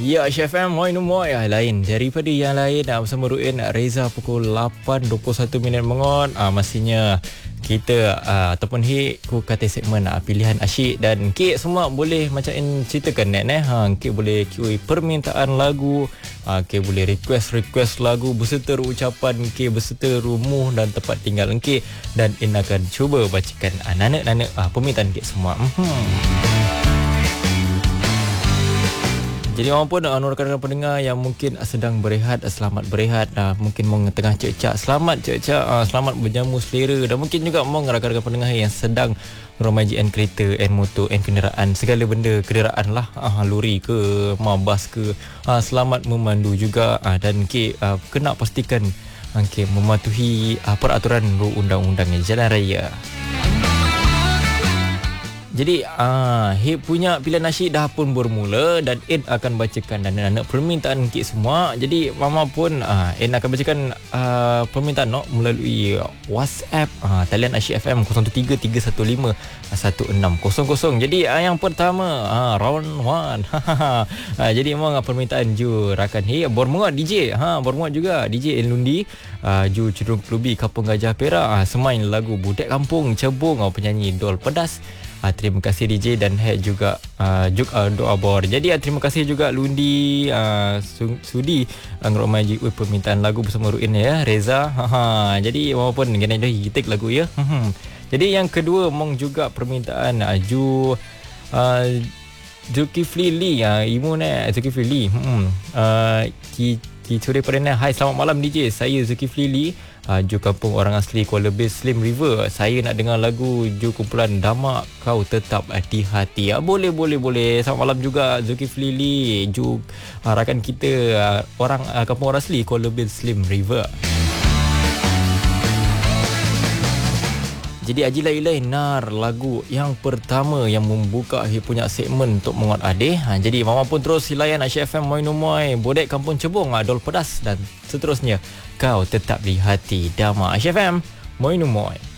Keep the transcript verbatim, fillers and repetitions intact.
Ya, Chef M, moi no moi ah, lain daripada yang lain ah, bersama Ruin Reza pukul lapan dua puluh satu minit mengon. Ah, maksudnya kita ah, ataupun he ku kata segmen ah, pilihan asyik dan kek semua boleh macam in ceritakan net eh. Ha, kek boleh Q A permintaan lagu, ah, kek boleh request request lagu beserta ucapan kek beserta rumuh dan tempat tinggal kek, dan in akan cuba bacakan ah, nanak-nanak ah, permintaan kek semua. Hmm. Jadi maupun uh, rakan-rakan pendengar yang mungkin uh, sedang berehat, uh, selamat berehat, uh, mungkin mau tengah cek-cak, selamat cek-cak, uh, selamat berjamu selera, dan mungkin juga mau rakan-rakan pendengar yang sedang romajian kereta and motor and kenderaan, segala benda kenderaan lah, uh, lori ke, mabas ke, uh, selamat memandu juga, uh, dan okay, uh, kena pastikan okay, mematuhi uh, peraturan undang-undang jalan raya. Jadi ah, Hip punya pilihan nasyid dah pun bermula dan Ed akan bacakan dan nak permintaan kit semua. Jadi Mama pun ah, Ed akan bacakan ah, permintaan no, melalui WhatsApp ah, talian Asyik F M kosong tiga tiga satu lima satu enam kosong kosong. Jadi ah, yang pertama ah, round one. ah, jadi memang permintaan ju rakan Hip Bormuat D J, ha Bormuat juga D J Elundi, ah, ju cenderung klubi Kampung Gajah Perak, ah, semain lagu Budak Kampung Cebong, ah, penyanyi Dol Pedas. Uh, terima kasih D J dan head juga uh, Juk uh, doa bor. Jadi uh, terima kasih juga Lundi uh, Sudi uh, ngeromaji uh, permintaan lagu bersama Ruin ya Reza. Ha, ha. Jadi walaupun kena dah kita lagu ya. Jadi yang kedua mong juga permintaan uh, Ju uh, Zulkifli Lee uh, Imun eh Zulkifli Lee. Hmm. Uh, ki ki sore pada hai selamat malam D J. Saya Zulkifli Lee. Uh, Ju kampung orang asli Kuala Lumpur Slim River. Saya nak dengar lagu Ju kumpulan Damak Kau Tetap di Hati. Uh, boleh boleh boleh. Selamat malam juga Zulkifli Lee. Ju uh, rakan kita uh, orang uh, kampung orang asli Kuala Lumpur Slim River. Jadi Ajila Ilai Nar lagu yang pertama yang membuka Hip punya segmen untuk menguat adeh. Ha, jadi Mama pun terus hilayan Asyik F M Moi Numoy, Bodek Kampung Cebong, Dol Pedas dan seterusnya Kau Tetap di Hati. Dama Asyik F M Moi Numoy.